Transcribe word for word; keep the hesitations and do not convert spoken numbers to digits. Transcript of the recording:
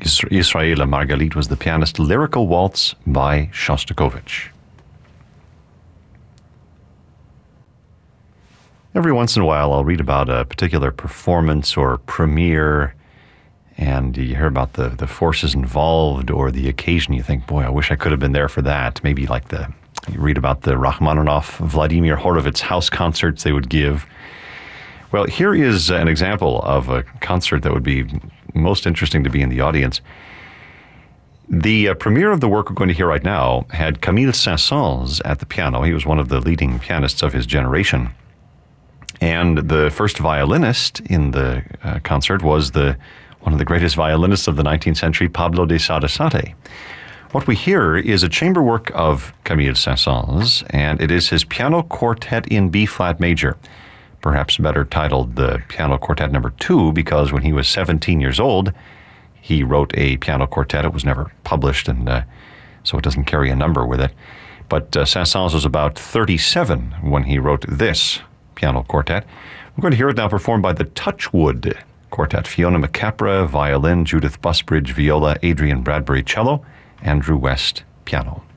Israela Margalit was the pianist. Lyrical Waltz by Shostakovich. Every once in a while, I'll read about a particular performance or premiere, and you hear about the, the forces involved or the occasion. You think, boy, I wish I could have been there for that. Maybe like the, you read about the Rachmaninoff, Vladimir Horowitz house concerts they would give. Well, here is an example of a concert that would be most interesting to be in the audience. The uh, premiere of the work we're going to hear right now had Camille Saint-Saëns at the piano. He was one of the leading pianists of his generation. And the first violinist in the uh, concert was the one of the greatest violinists of the nineteenth century, Pablo de Sarasate. What we hear is a chamber work of Camille Saint-Saëns, and it is his piano quartet in B-flat major, perhaps better titled the Piano Quartet Number Two, because when he was seventeen years old, he wrote a piano quartet. It was never published, and uh, so it doesn't carry a number with it. But uh, Saint-Saëns was about thirty-seven when he wrote this piano quartet. We're going to hear it now performed by the Touchwood Quartet. Fiona McCapra, violin, Judith Busbridge, viola, Adrian Bradbury, cello, Andrew West, piano.